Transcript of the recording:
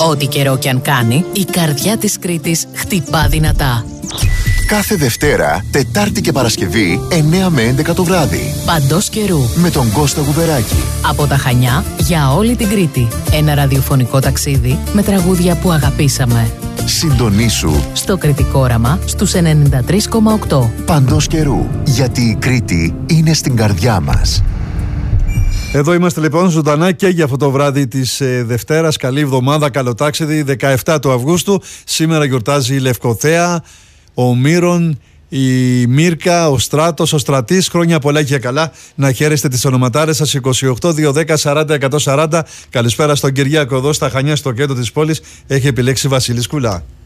Ό,τι καιρό κι αν κάνει, η καρδιά της Κρήτης χτυπά δυνατά. Κάθε Δευτέρα, Τετάρτη και Παρασκευή, 9 με 11 το βράδυ. Παντός καιρού. Με τον Κώστα Γουδεράκη. Από τα Χανιά για όλη την Κρήτη. Ένα ραδιοφωνικό ταξίδι με τραγούδια που αγαπήσαμε. Συντονίσου Στο Κρητικό Όραμα στους 93,8. Παντός καιρού. Γιατί η Κρήτη είναι στην καρδιά μας. Εδώ είμαστε λοιπόν ζωντανά και για αυτό το βράδυ της Δευτέρας. Καλή εβδομάδα, καλό ταξίδι. 17 του Αυγούστου. Σήμερα γιορτάζει η Λευκοθέα, ο Μύρον, η Μύρκα, ο Στράτος, ο Στρατής. Χρόνια πολλά και καλά. Να χαίρεστε τις ονοματάρες σας. 28, 210, 40, 140. Καλησπέρα στον Κυριάκο εδώ στα Χανιά, στο κέντρο της πόλης. Έχει επιλέξει Βασίλης Κουλά.